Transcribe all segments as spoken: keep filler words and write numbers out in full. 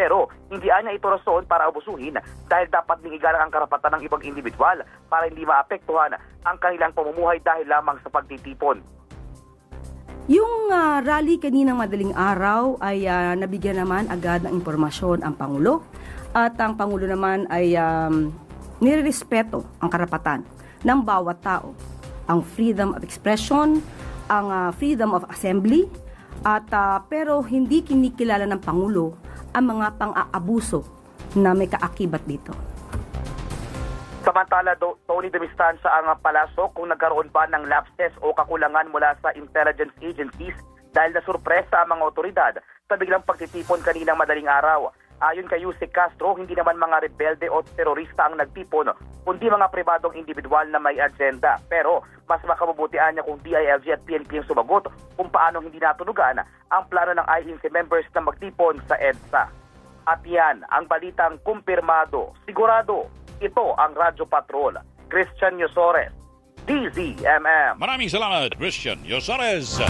Pero hindi anya ito rason para abusuhin dahil dapat ding igalang ang karapatan ng ibang individual para hindi maapektuhan ang kanilang pamumuhay dahil lamang sa pagtitipon. Yung uh, rally kaninang madaling araw ay uh, nabigyan naman agad ng impormasyon ang Pangulo at ang Pangulo naman ay um, nirerespeto ang karapatan ng bawat tao. Ang freedom of expression, ang uh, freedom of assembly, at uh, pero hindi kinikilala ng Pangulo ang mga pang-aabuso na may kaakibat dito. Samantala, do, Tony Dumistancia ang palasok kung nagkaroon ba ng lapses o kakulangan mula sa intelligence agencies dahil nasurpresa ang mga otoridad sa biglang pagtitipon kaninang madaling araw. Ayon kay Yusek Castro, hindi naman mga rebelde o terorista ang nagtipon, kundi mga pribadong individual na may agenda. Pero mas makabubutian niya kung D I L G at P N P ang sumagot kung paano hindi natunugan ang plano ng I N C members na magtipon sa EDSA. At yan ang balitang kumpirmado, sigurado. Ito ang Radyo Patrol. Christian Yosores, D Z M M. Maraming salamat, Christian Yosores.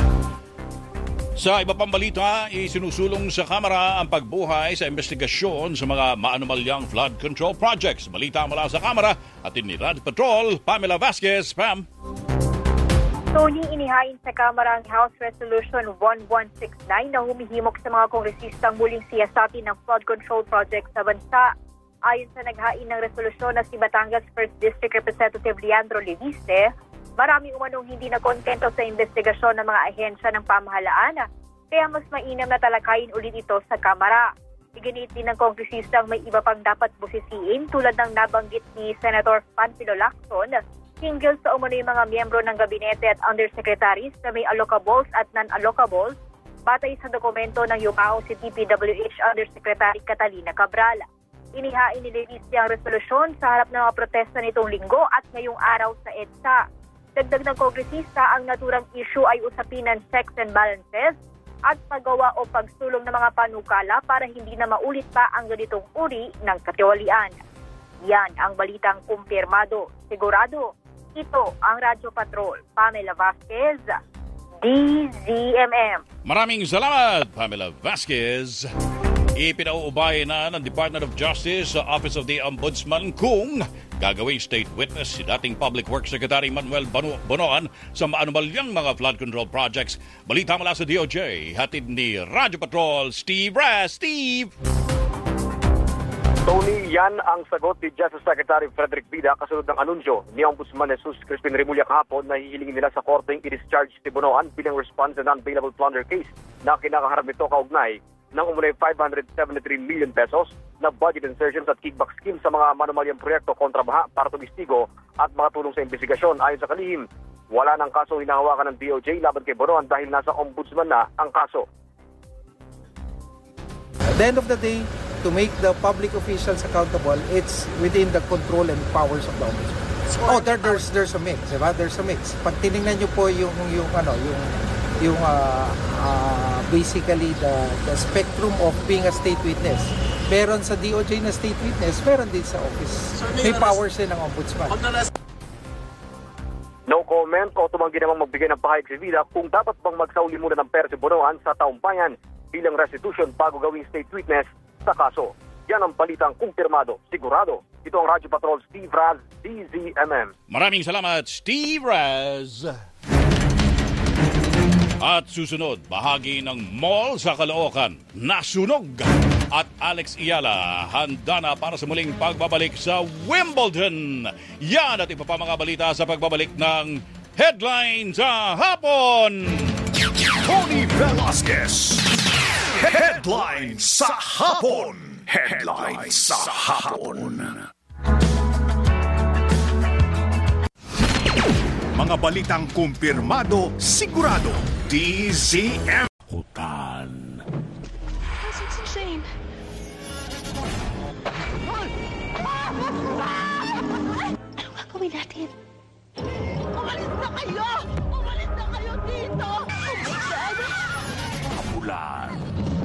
Sa iba pang balita, isinusulong sa Kamara ang pagbuhay sa investigasyon sa mga maanumalyang flood control projects. Balita mula sa Kamara at ni Radyo Patrol, Pamela Vasquez. Pam. Tony, inihain sa Kamara ang House Resolution one one six nine na humihimok sa mga kongresistang muling siyasatin ng flood control project sa bansa. Ayon sa naghain ng resolusyon na si Batangas first District Representative Leandro Leviste, marami umanong hindi na kontento sa investigasyon ng mga ahensya ng pamahalaan, kaya mas mainam na talakayin ulit ito sa Kamara. Iginit din ng kongresistang may iba pang dapat busisiin tulad ng nabanggit ni Senator Panfilo Lacson hinggil sa umano'y mga miyembro ng gabinete at undersecretaries na may allocables at non-allocables batay sa dokumento ng yumaong si D P W H Undersecretary Catalina Cabral. Inihain ni Leviste ang resolusyon sa harap ng mga protesta nitong linggo at ngayong araw sa EDSA. Dagdag ng kongresista, ang naturang issue ay usapin ng checks and balances at paggawa o pagsulong ng mga panukala para hindi na maulit pa ang ganitong uri ng katiwalian. Yan ang balitang kumpirmado. Sigurado, ito ang Radyo Patrol. Pamela Vasquez, D Z M M. Maraming salamat, Pamela Vasquez. Ipinauubay na ng Department of Justice sa Office of the Ombudsman kung gagawing state witness si dating Public Works Secretary Manuel Bonoan sa maanumalyang mga flood control projects. Balita mula sa D O J, hatid ni Radyo Patrol, Steve Raz. Steve! Tony, yan ang sagot ni Justice Secretary Frederick Bida kasunod ng anunsyo ni Ombudsman Jesus Crispin Remulla kahapon na hihilingin nila sa korteng i-discharge si Bonoan bilang response sa non-bailable plunder case na kinakaharap ito kaugnay ng umunay five hundred seventy-three million pesos na budget insertions at kickback scheme sa mga manumalyang proyekto kontra baha para tumistigo at mga tulong sa investigasyon. Ayon sa kalihim, wala ng kaso hinahawakan ng D O J laban kay Bonoan dahil nasa ombudsman na ang kaso. At the end of the day, to make the public officials accountable, it's within the control and powers of the ombudsman. Oh, there, there's there's a mix, diba? There's a mix. Pag tiningnan niyo po yung yung ano, yung yung uh, uh, basically the the spectrum of being a state witness. Meron sa D O J na state witness, meron din sa office. May powers din ng ombudsman. No comment o tumanggi namang magbigay ng pahayag si Vida kung dapat bang magsauli muna ng pera si Bonoan sa taumbayan bilang restitution bago gawing state witness sa kaso. Yan ang balitang kumpirmado, sigurado. Ito ang Radyo Patrol, Steve Raz, D Z M M. Maraming salamat, Steve Raz. At susunod, bahagi ng mall sa Caloocan, nasunog. At Alex Iyala, handa na para sa muling pagbabalik sa Wimbledon. Yan at iba pa mga balita sa pagbabalik ng Headlines sa Hapon. Tony Velasquez. Headlines sa Hapon. Headlines sa Hapon. Mga balitang kumpirmado, sigurado. D Z M. Hutan. This is insane. Ano gagawin natin? Umalis na kayo! Umalis na kayo dito! Umalis! Kapulan.